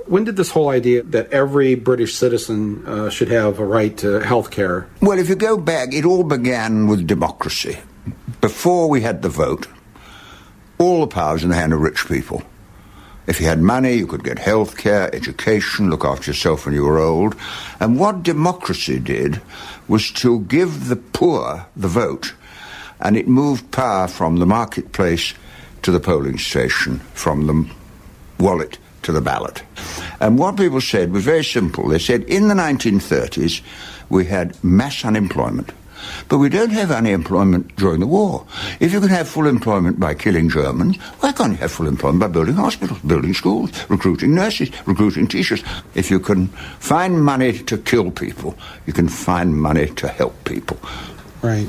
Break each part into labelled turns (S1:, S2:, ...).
S1: when did this whole idea that every British citizen should have a right to health care?
S2: Well, if you go back, it all began with democracy. Before we had the vote, all the power was in the hand of rich people. If you had money, you could get health care, education, look after yourself when you were old. And what democracy did was to give the poor the vote. And it moved power from the marketplace to the polling station, from the wallet to the ballot. And what people said was very simple. They said in the 1930s we had mass unemployment, but we don't have unemployment during the war. If you can have full employment by killing Germans, why can't you have full employment by building hospitals, building schools, recruiting nurses, recruiting teachers? If you can find money to kill people, you can find money to help people.
S1: Right.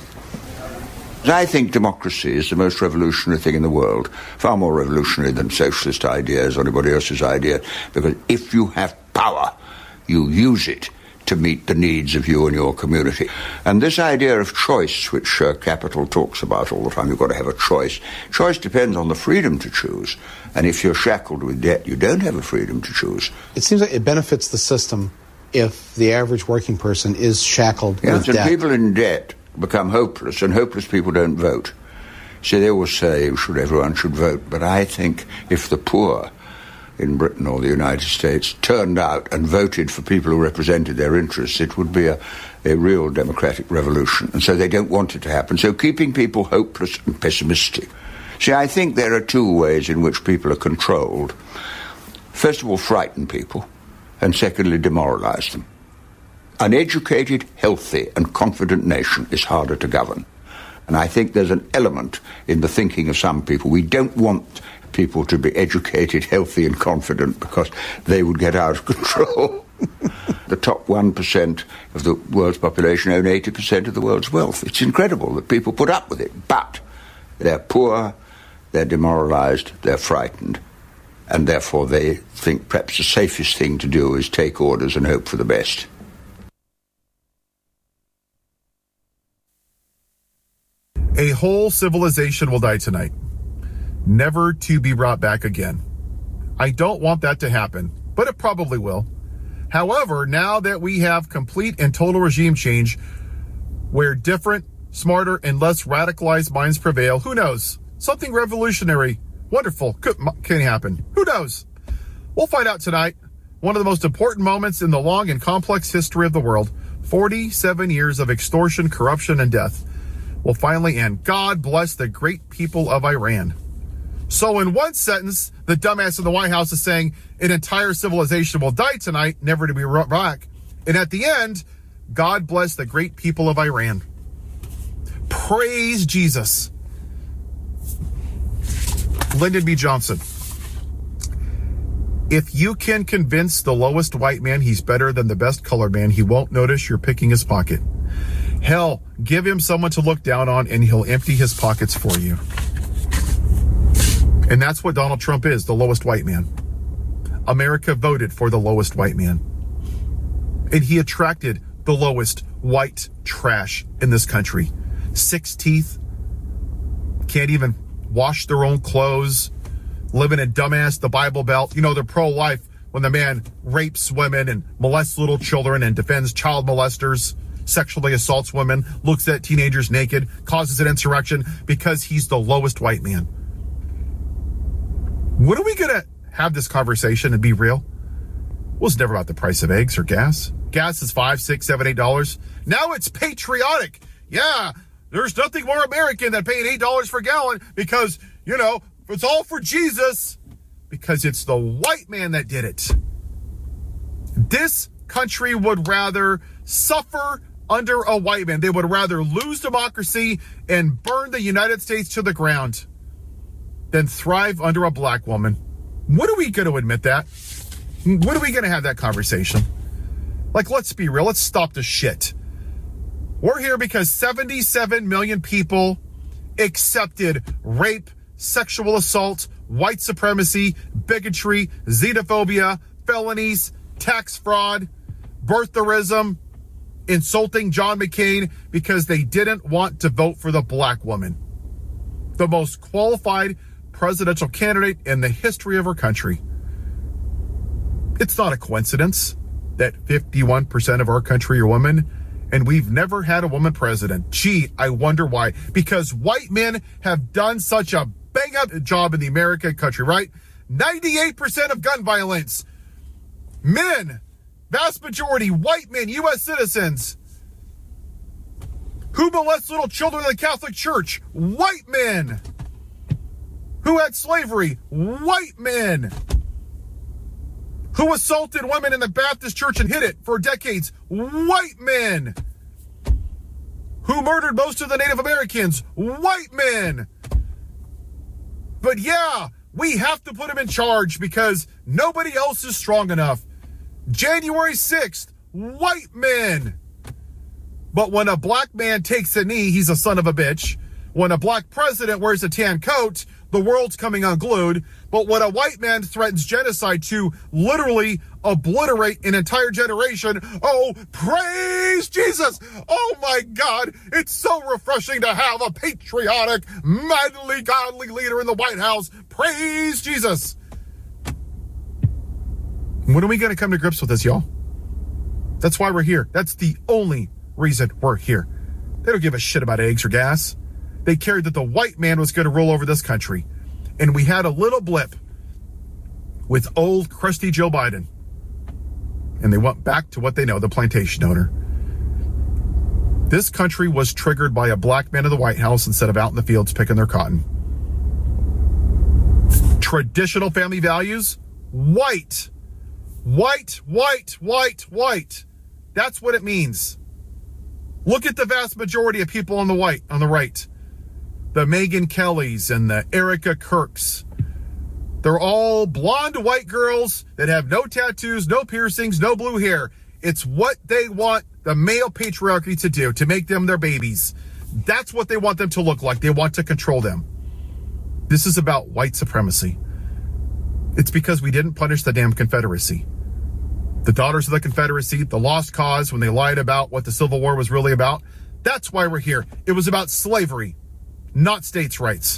S2: I think democracy is the most revolutionary thing in the world, far more revolutionary than socialist ideas or anybody else's idea, because if you have power, you use it to meet the needs of you and your community. And this idea of choice, which Capital talks about all the time, you've got to have a choice. Choice depends on the freedom to choose. And if you're shackled with debt, you don't have a freedom to choose.
S3: It seems like it benefits the system if the average working person is shackled with debt.
S2: And people in debt become hopeless, and hopeless people don't vote. See, they always say everyone should vote, but I think if the poor in Britain or the United States turned out and voted for people who represented their interests, it would be a real democratic revolution. And so they don't want it to happen. So keeping people hopeless and pessimistic. See, I think there are two ways in which people are controlled. First of all, frighten people, and secondly, demoralize them. An educated, healthy, and confident nation is harder to govern. And I think there's an element in the thinking of some people. We don't want people to be educated, healthy, and confident because they would get out of control. The top 1% of the world's population own 80% of the world's wealth. It's incredible that people put up with it. But they're poor, they're demoralized, they're frightened. And therefore they think perhaps the safest thing to do is take orders and hope for the best.
S4: A whole civilization will die tonight, never to be brought back again. I don't want that to happen, but it probably will. However, now that we have complete and total regime change, where different, smarter, and less radicalized minds prevail, who knows? Something revolutionary, wonderful, can happen. Who knows? We'll find out tonight. One of the most important moments in the long and complex history of the world, 47 years of extortion, corruption, and death, will finally end. God bless the great people of Iran. So in one sentence, the dumbass in the White House is saying an entire civilization will die tonight, never to be brought back. And at the end, God bless the great people of Iran. Praise Jesus. Lyndon B. Johnson. If you can convince the lowest white man he's better than the best colored man, he won't notice you're picking his pocket. Hell, give him someone to look down on and he'll empty his pockets for you. And that's what Donald Trump is, the lowest white man. America voted for the lowest white man. And he attracted the lowest white trash in this country. 6 teeth, can't even wash their own clothes, living in dumbass, the Bible Belt. You know, they're pro-life when the man rapes women and molests little children and defends child molesters, sexually assaults women, looks at teenagers naked, causes an insurrection because he's the lowest white man. When are we going to have this conversation and be real? Well, it's never about the price of eggs or gas. Gas is $5, $6, $7, $8. Now it's patriotic. Yeah, there's nothing more American than paying $8 per gallon because, you know, it's all for Jesus. Because it's the white man that did it. This country would rather suffer under a white man. They would rather lose democracy and burn the United States to the ground than thrive under a black woman. When are we going to admit that? When are we going to have that conversation? Like, let's be real. Let's stop the shit. We're here because 77 million people accepted rape, sexual assault, white supremacy, bigotry, xenophobia, felonies, tax fraud, birtherism, insulting John McCain because they didn't want to vote for the black woman. The most qualified presidential candidate in the history of our country. It's not a coincidence that 51% of our country are women, and we've never had a woman president. Gee, I wonder why. Because white men have done such a bang-up job in the American country, right? 98% of gun violence. Men, vast majority, white men, U.S. citizens. Who molests little children in the Catholic Church? White men. Who had slavery? White men. Who assaulted women in the Baptist church and hid it for decades? White men. Who murdered most of the Native Americans? White men. But yeah, we have to put him in charge because nobody else is strong enough. January 6th, white men. But when a black man takes a knee, he's a son of a bitch. When a black president wears a tan coat, the world's coming unglued. But when a white man threatens genocide to literally obliterate an entire generation, oh, praise Jesus! Oh my God, it's so refreshing to have a patriotic, manly, godly leader in the White House. Praise Jesus! When are we going to come to grips with this, y'all? That's why we're here. That's the only reason we're here. They don't give a shit about eggs or gas. They cared that the white man was going to rule over this country. And we had a little blip with old crusty Joe Biden. And they went back to what they know, the plantation owner. This country was triggered by a black man in the White House instead of out in the fields picking their cotton. Traditional family values, white. White, white, white, white. That's what it means. Look at the vast majority of people on the right. The Megyn Kellys and the Erica Kirks. They're all blonde white girls that have no tattoos, no piercings, no blue hair. It's what they want the male patriarchy to do, to make them their babies. That's what they want them to look like. They want to control them. This is about white supremacy. It's because we didn't punish the damn Confederacy. The Daughters of the Confederacy, the Lost Cause, when they lied about what the Civil War was really about. That's why we're here. It was about slavery, not states' rights.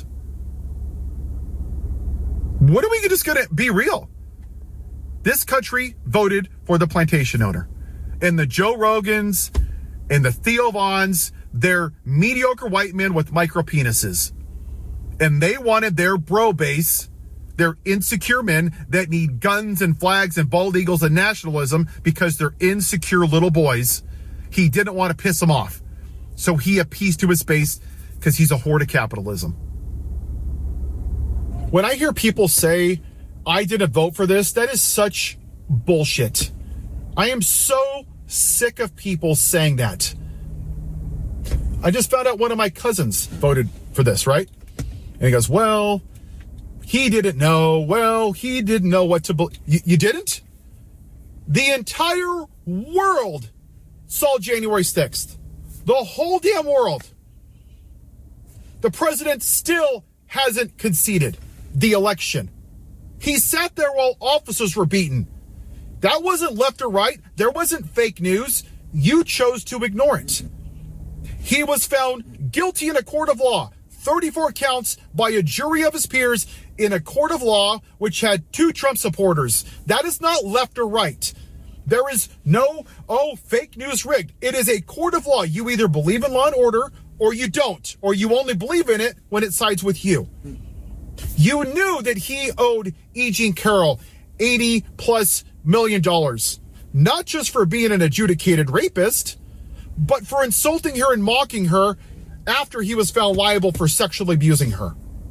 S4: What are we just going to be real? This country voted for the plantation owner. And the Joe Rogans and the Theo Vaughns, they're mediocre white men with micro penises. And they wanted their bro base, they're insecure men that need guns and flags and bald eagles and nationalism because they're insecure little boys. He didn't want to piss them off. So he appeased to his base because he's a whore to capitalism. When I hear people say, I didn't vote for this, that is such bullshit. I am so sick of people saying that. I just found out one of my cousins voted for this, right? And he goes, well, he didn't know. Well, he didn't know what to believe. You didn't? The entire world saw January 6th. The whole damn world. The president still hasn't conceded the election. He sat there while officers were beaten. That wasn't left or right. There wasn't fake news. You chose to ignore it. He was found guilty in a court of law. 34 counts by a jury of his peers in a court of law which had 2 Trump supporters. That is not left or right. There is no, fake news rigged. It is a court of law. You either believe in law and order or you don't, or you only believe in it when it sides with you. You knew that he owed E. Jean Carroll $80+ million, not just for being an adjudicated rapist, but for insulting her and mocking her after he was found liable for sexually abusing her.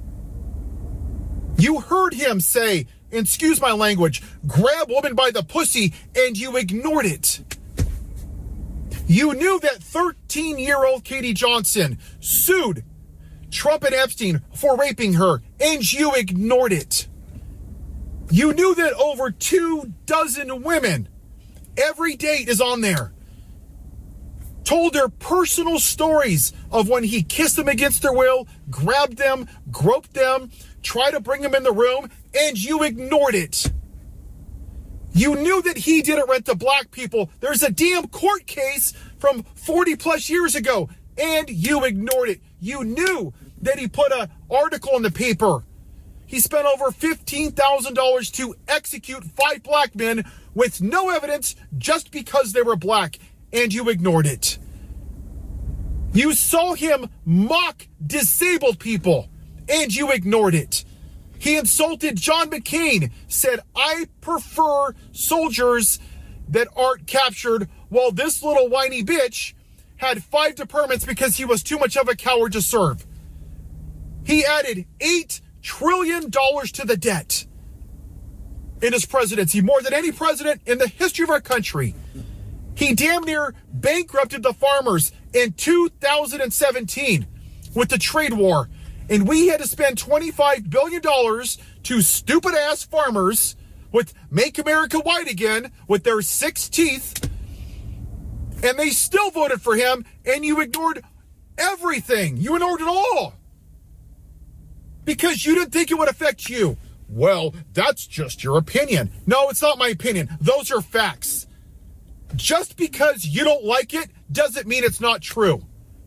S4: You heard him say, excuse my language, grab woman by the pussy, and you ignored it. You knew that 13-year-old Katie Johnson sued Trump and Epstein for raping her, and you ignored it. You knew that over 24 women, every date is on there, told their personal stories of when he kissed them against their will, grabbed them, groped them, tried to bring them in the room, and you ignored it. You knew that he didn't rent to black people. There's a damn court case from 40+ years ago, and you ignored it. You knew that he put an article in the paper. He spent over $15,000 to execute 5 black men with no evidence just because they were black, and you ignored it. You saw him mock disabled people, and you ignored it. He insulted John McCain, said, I prefer soldiers that aren't captured, while this little whiny bitch had 5 departments because he was too much of a coward to serve. He added $8 trillion to the debt in his presidency, more than any president in the history of our country. He damn near bankrupted the farmers in 2017 with the trade war. And we had to spend $25 billion to stupid-ass farmers with Make America White Again with their 6 teeth. And they still voted for him, and you ignored everything. You ignored it all. Because you didn't think it would affect you. Well, that's just your opinion. No, it's not my opinion. Those are facts. Just because you don't like it doesn't mean it's not true.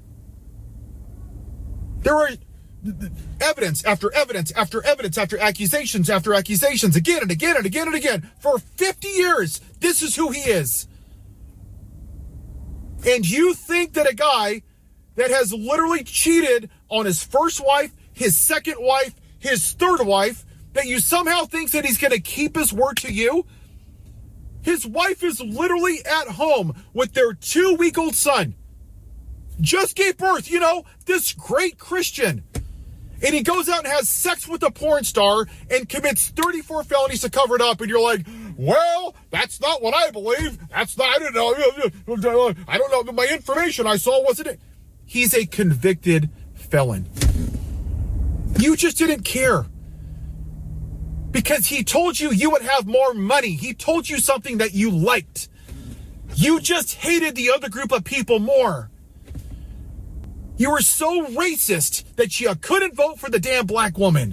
S4: There are evidence after evidence after evidence after accusations again and again and again and again. For 50 years, this is who he is. And you think that a guy that has literally cheated on his first wife, his second wife, his third wife, that you somehow think that he's going to keep his word to you? His wife is literally at home with their 2-week-old son. Just gave birth, this great Christian. And he goes out and has sex with a porn star and commits 34 felonies to cover it up. And you're like, well, that's not what I believe. I don't know. My information I saw wasn't it. He's a convicted felon. You just didn't care. Because he told you you would have more money. He told you something that you liked. You just hated the other group of people more. You were so racist that you couldn't vote for the damn black woman.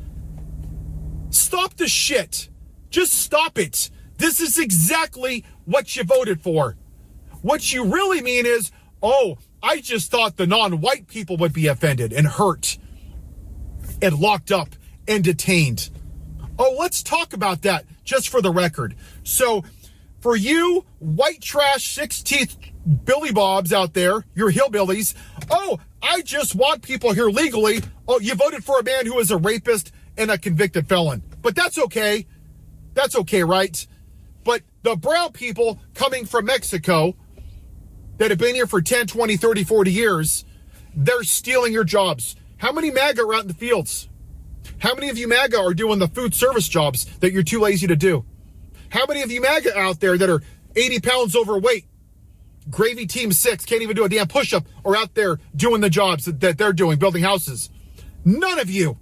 S4: Stop the shit. Just stop it. This is exactly what you voted for. What you really mean is, oh, I just thought the non-white people would be offended and hurt and locked up and detained. Oh, let's talk about that just for the record. So for you white trash 6-teeth Billy Bobs out there, you're hillbillies. Oh, I just want people here legally. Oh, you voted for a man who is a rapist and a convicted felon. But that's okay. That's okay, right? But the brown people coming from Mexico that have been here for 10, 20, 30, 40 years, they're stealing your jobs. How many MAGA are out in the fields? How many of you MAGA are doing the food service jobs that you're too lazy to do? How many of you MAGA out there that are 80 pounds overweight, Gravy Team 6, can't even do a damn push-up, or out there doing the jobs that they're doing, building houses? None of you.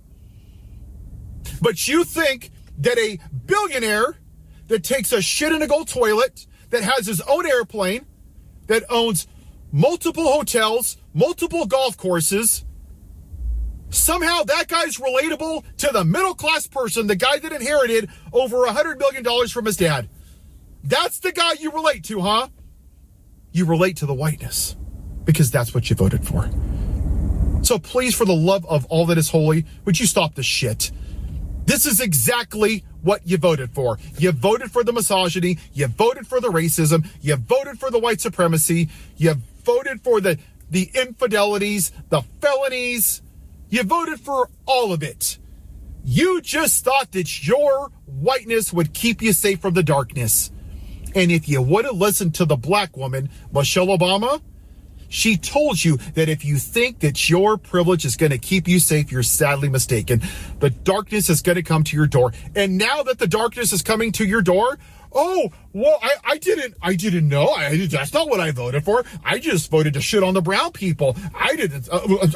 S4: But you think that a billionaire that takes a shit in a gold toilet, that has his own airplane, that owns multiple hotels, multiple golf courses, somehow that guy's relatable to the middle-class person, the guy that inherited over $100 million from his dad. That's the guy you relate to, huh? You relate to the whiteness because that's what you voted for. So please, for the love of all that is holy, would you stop this shit? This is exactly what you voted for. You voted for the misogyny. You voted for the racism. You voted for the white supremacy. You voted for the infidelities, the felonies. You voted for all of it. You just thought that your whiteness would keep you safe from the darkness. And if you would have listened to the black woman, Michelle Obama, she told you that if you think that your privilege is going to keep you safe, you're sadly mistaken. The darkness is going to come to your door. And now that the darkness is coming to your door, oh, well, I didn't know. That's not what I voted for. I just voted to shit on the brown people. I didn't.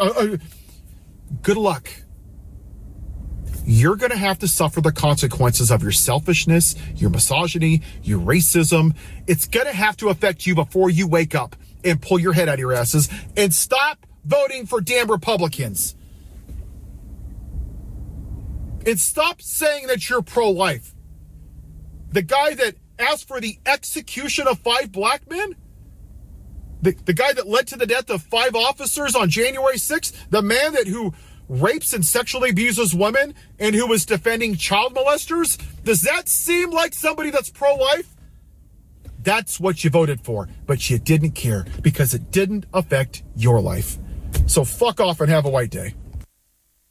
S4: Good luck. You're going to have to suffer the consequences of your selfishness, your misogyny, your racism. It's going to have to affect you before you wake up and pull your head out of your asses and stop voting for damn Republicans. And stop saying that you're pro-life. The guy that asked for the execution of 5 black men, the guy that led to the death of 5 officers on January 6th, the man who rapes and sexually abuses women and who was defending child molesters, does that seem like somebody that's pro-life? That's what you voted for, but you didn't care because it didn't affect your life. So fuck off and have a white day.